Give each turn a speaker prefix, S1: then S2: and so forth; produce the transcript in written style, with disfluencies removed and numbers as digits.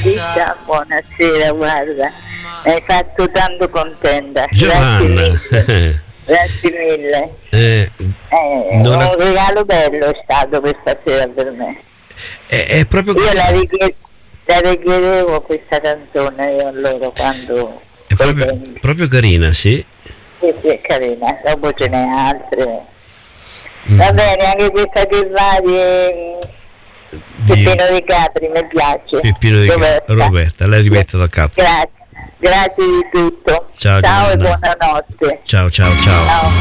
S1: Ciao, buonasera, guarda, mi hai fatto tanto contenta.
S2: Giovanna.
S1: Grazie mille. Un regalo bello è stato questa sera per me.
S2: È proprio
S1: io la richiedevo questa canzone io a loro quando
S2: è proprio carina, sì.
S1: Sì, è carina, dopo ce n'è altre. Va bene, anche questa che va di Peppino di Capri mi piace.
S2: Peppino di Capri, Roberta, la rimetto da capo.
S1: Grazie di tutto.
S2: Ciao
S1: e buonanotte.
S2: Ciao.